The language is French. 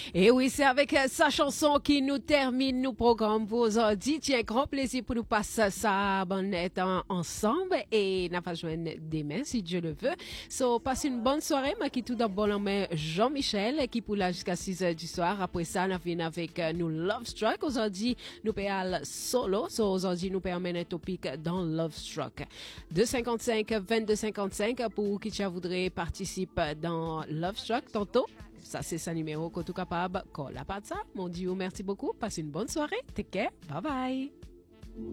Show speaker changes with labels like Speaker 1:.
Speaker 1: Et oui, c'est avec sa chanson qui nous termine nos programmes pour aujourd'hui. Tiens, grand plaisir pour nous passer ça bonnette ensemble et n'a pas joindre demain si Dieu le veut. So, passe une bonne soirée. Ma qui tout d'abord en main Jean-Michel qui pour là jusqu'à 6 heures du soir. Après ça, on vient avec nous Love Struck. Aujourd'hui, nous payons solo. So, aujourd'hui, nous permet un topic dans Love Struck. 255 2255 pour qui tu voudrais participer dans Love Struck tantôt. Ça, c'est sa numéro que tu es capable. Colle à pas de ça. Mon Dieu, merci beaucoup. Passe une bonne soirée. Take care. Bye bye.